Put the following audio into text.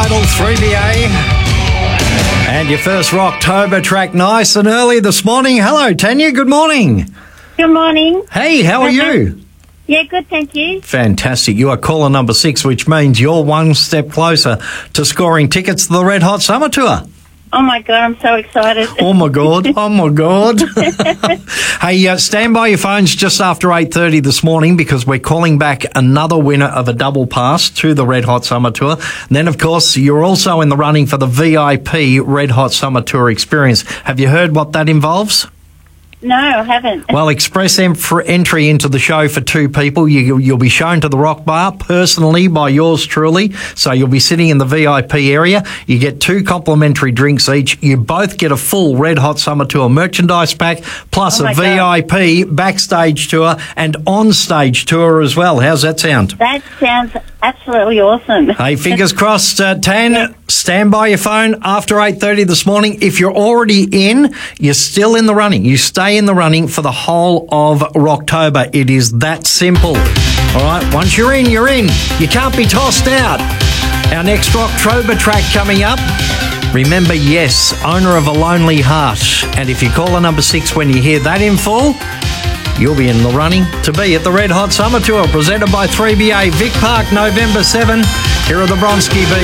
Hurdle 3BA. And your first Rocktober track nice and early this morning. Hello, Tanya. Good morning. Good morning. Hey, how are you? Yeah, good, thank you. Fantastic. You are caller number 6, which means you're one step closer to scoring tickets to the Red Hot Summer Tour. Oh, my God, I'm so excited. Oh, my God. Oh, my God. Hey, stand by your phones just after 8:30 this morning because we're calling back another winner of a double pass to the Red Hot Summer Tour. And then, of course, you're also in the running for the VIP Red Hot Summer Tour experience. Have you heard what that involves? No, I haven't. Well, express entry into the show for 2 people. You'll be shown to the Rock Bar personally by yours truly. So you'll be sitting in the VIP area. You get 2 complimentary drinks each. You both get a full Red Hot Summer Tour merchandise pack, plus a VIP backstage tour and on-stage tour as well. How's that sound? That sounds absolutely awesome. Hey, fingers crossed, Tan. Stand by your phone after 8:30 this morning. If you're already in, you're still in the running. You stay in the running for the whole of Rocktober. It is that simple. All right, once you're in, you're in. You can't be tossed out. Our next Rocktober track coming up. Remember, yes, owner of a lonely heart. And if you call the number 6 when you hear that in full, you'll be in the running to be at the Red Hot Summer Tour, presented by 3BA. Vic Park, November 7. Here are the Bronski Beats.